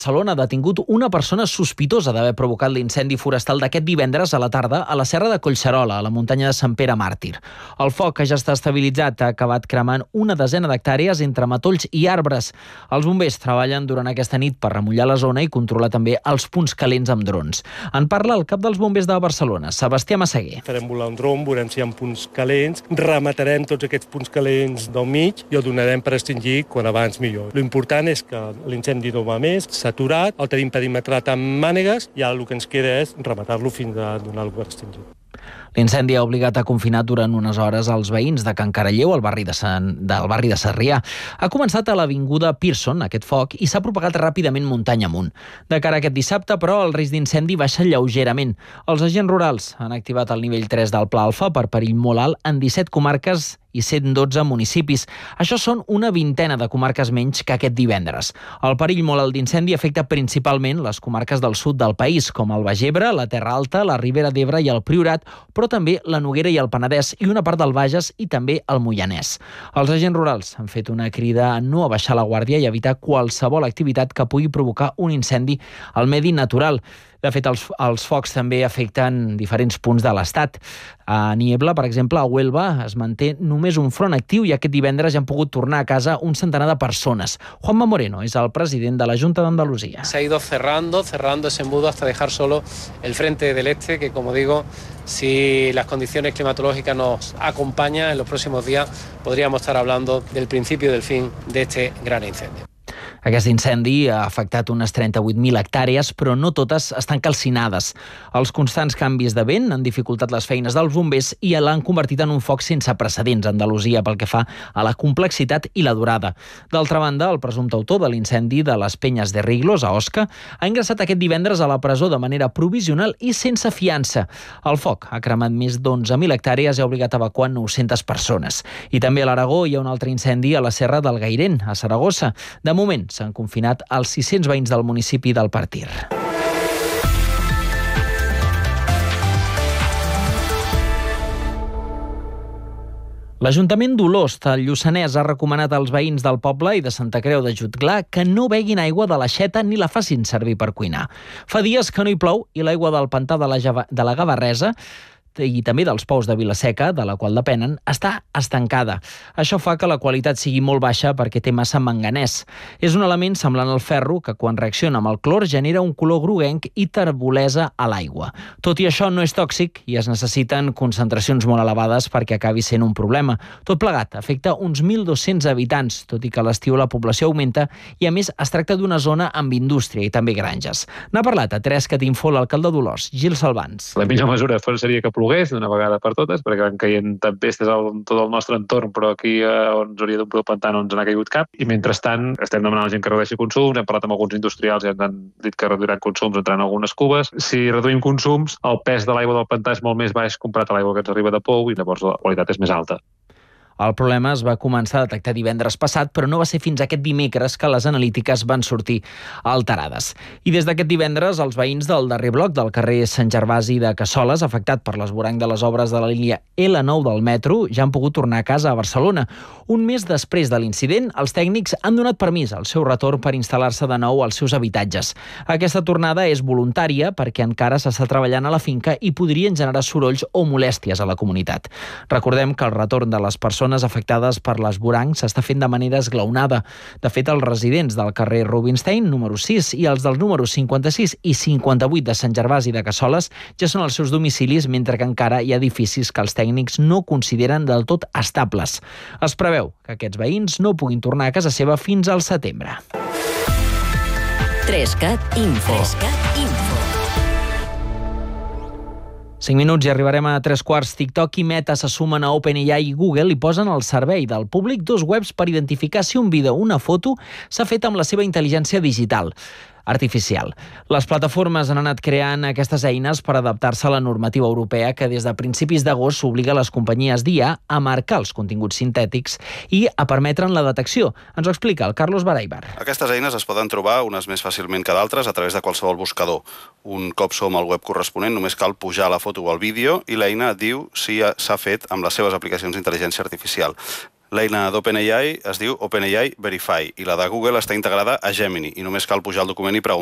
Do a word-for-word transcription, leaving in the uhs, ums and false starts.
Barcelona ha detingut una persona sospitosa d'haver provocat l'incendi forestal d'aquest divendres a la tarda a la serra de Collserola, a la muntanya de Sant Pere Màrtir. El foc, que ja està estabilitzat, ha acabat cremant una desena d'hectàrees entre matolls i arbres. Els bombers treballen durant aquesta nit per remullar la zona i controlar també els punts calents amb drons. En parla el cap dels bombers de Barcelona, Sebastià Massaguer. Farem volar un dron, veurem si hi ha punts calents, rematarem tots aquests punts calents del mig i el donarem per extingir quan abans millor. L'important és que l'incendi no va més, aturat, el tenim perimetrat amb mànegues i ara el que ens queda és rematar-lo fins a donar-lo per extingit. L'incendi ha obligat a confinar durant unes hores els veïns de Can Caralleu, al barri de Sant, del barri de Sarrià. Ha començat a l'avinguda Pearson, aquest foc, i s'ha propagat ràpidament muntanya amunt. De cara a aquest dissabte, però, el risc d'incendi baixa lleugerament. Els agents rurals han activat el nivell tres del Pla Alfa per perill molt alt en disset comarques i cent dotze municipis. Això són una vintena de comarques menys que aquest divendres. El perill molt alt d'incendi afecta principalment les comarques del sud del país, com el Baix Ebre, la Terra Alta, la Ribera d'Ebre i el Priorat, però també la Noguera i el Penedès i una part del Bages i també el Moianès. Els agents rurals han fet una crida a no abaixar la guàrdia i evitar qualsevol activitat que pugui provocar un incendi al medi natural. De fet, els, els focs també afecten diferents punts de l'Estat. A Niebla, per exemple, a Huelva, es manté només un front actiu i aquest divendres ja han pogut tornar a casa un centenar de persones. Juanma Moreno és el president de la Junta d'Andalusia. Se ha ido cerrando, cerrando ese embudo hasta dejar solo el frente del este, que como digo, si las condiciones climatológicas nos acompañan en los próximos días, podríamos estar hablando del principio del fin de este gran incendio. Aquest incendi ha afectat unes trenta-vuit mil hectàrees, però no totes estan calcinades. Els constants canvis de vent han dificultat les feines dels bombers i l'han convertit en un foc sense precedents a Andalusia pel que fa a la complexitat i la durada. D'altra banda, el presumpte autor de l'incendi de les Penyes de Riglos, a Osca, ha ingressat aquest divendres a la presó de manera provisional i sense fiança. El foc ha cremat més d'onze mil hectàrees i ha obligat a evacuar nou-centes persones. I també a l'Aragó hi ha un altre incendi a la Serra del Gairén, a Saragossa. De moment, s'han confinat els sis-cents veïns del municipi del Partir. L'Ajuntament d'Olost, al Lluçanès, ha recomanat als veïns del poble i de Santa Creu de Jutglar que no beguin aigua de l'aixeta ni la facin servir per cuinar. Fa dies que no hi plou i l'aigua del pantà de la, Java, de la Gavarresa i també dels pous de Vilaseca, de la qual depenen, està estancada. Això fa que la qualitat sigui molt baixa perquè té massa manganès. És un element semblant al ferro que, quan reacciona amb el clor, genera un color groguenc i terbolesa a l'aigua. Tot i això, no és tòxic i es necessiten concentracions molt elevades perquè acabi sent un problema. Tot plegat afecta uns mil dos-cents habitants, tot i que a l'estiu la població augmenta i, a més, es tracta d'una zona amb indústria i també granges. N'ha parlat a tres Catinfo l'alcalde d'Olost, Gil Salvans. La millor mesura seria que plogués d'una vegada per totes, perquè van caient tempestes a tot el nostre entorn, però aquí eh, on ens hauria d'omplir el pantà no ens n'ha caigut cap. I mentrestant estem demanant a la gent que redueixi consums, hem parlat amb alguns industrials i ens han dit que reduiran consums entrant algunes cubes. Si reduïm consums, el pes de l'aigua del pantà és molt més baix comparat a l'aigua que ens arriba de pou i llavors la qualitat és més alta. El problema es va començar a detectar divendres passat, però no va ser fins aquest dimecres que les analítiques van sortir alterades. I des d'aquest divendres, els veïns del darrer bloc del carrer Sant Gervasi de Cassoles, afectat per l'esvoranc de les obres de la línia L nou del metro, ja han pogut tornar a casa a Barcelona. Un mes després de l'incident, els tècnics han donat permís al seu retorn per instal·lar-se de nou als seus habitatges. Aquesta tornada és voluntària perquè encara s'està treballant a la finca i podrien generar sorolls o molèsties a la comunitat. Recordem que el retorn de les persones afectades per l'esvoranc s'està fent de manera esglaonada. De fet, els residents del carrer Rubinstein, número sis, i els dels números cinquanta-sis i cinquanta-vuit de Sant Gervasi de Cassoles ja són els seus domicilis, mentre que encara hi ha edificis que els tècnics no consideren del tot estables. Es preveu que aquests veïns no puguin tornar a casa seva fins al setembre. Trescat Info. Trescat Info. cinc minuts i arribarem a tres quarts. TikTok i Meta se sumen a OpenAI i Google i posen al servei del públic dos webs per identificar si un vídeo o una foto s'ha fet amb la seva intel·ligència digital artificial. Les plataformes han anat creant aquestes eines per adaptar-se a la normativa europea que des de principis d'agost obliga les companyies d'I A a marcar els continguts sintètics i a permetre'n la detecció. Ens ho explica el Carlos Baraibar. Aquestes eines es poden trobar, unes més fàcilment que d'altres, a través de qualsevol buscador. Un cop som al web corresponent, només cal pujar la foto o el vídeo i l'eina diu si s'ha fet amb les seves aplicacions d'intel·ligència artificial. L'eina d'OpenAI es diu OpenAI Verify i la de Google està integrada a Gemini i només cal pujar el document i preguntar